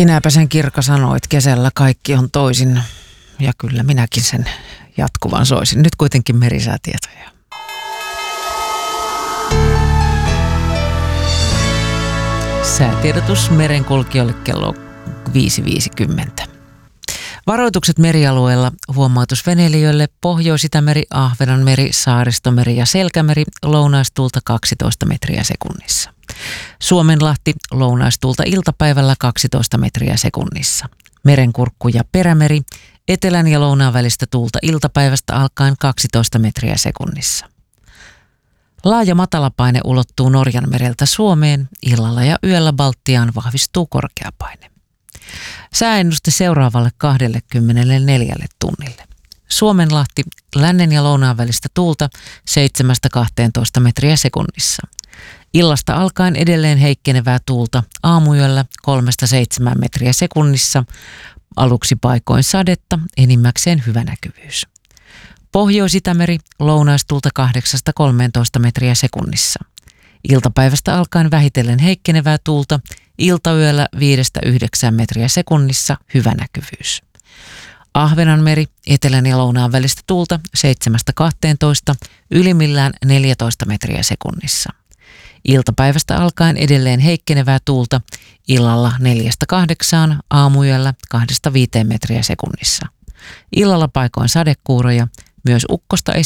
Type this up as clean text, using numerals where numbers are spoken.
Sinäpä sen Kirka sanoit, kesällä kaikki on toisin. Ja kyllä minäkin sen jatkuvan soisin. Nyt kuitenkin merisäätietoja. Säätiedotus merenkulkijoille kello 5.50. Varoitukset merialueella, huomautus veneilijöille, Pohjois-Itämeri, Ahvenanmeri, Saaristomeri ja Selkämeri, lounaistuulta 12 metriä sekunnissa. Suomenlahti, lounaistuulta iltapäivällä 12 metriä sekunnissa. Merenkurkku ja Perämeri, etelän ja lounaan välistä tuulta iltapäivästä alkaen 12 metriä sekunnissa. Laaja matalapaine ulottuu Norjanmereltä Suomeen, illalla ja yöllä Baltiaan vahvistuu korkeapaine. Sääennuste seuraavalle 24 tunnille. Suomenlahti, lännen ja lounaan välistä tuulta 7-12 metriä sekunnissa. Illasta alkaen edelleen heikkenevää tuulta, aamuyöllä 3-7 metriä sekunnissa, aluksi paikoin sadetta, enimmäkseen hyvä näkyvyys. Pohjois-Itämeri, lounaistuulta 8-13 metriä sekunnissa. Iltapäivästä alkaen vähitellen heikkenevää tuulta, iltayöllä 5-9 metriä sekunnissa, hyvä näkyvyys. Ahvenanmeri, etelän ja lounaan välistä tuulta 7-12, ylimmillään 14 metriä sekunnissa. Iltapäivästä alkaen edelleen heikkenevää tuulta, illalla 4-8, aamuyöllä 2-5 metriä sekunnissa. Illalla paikoin sadekuuroja, myös ukkosta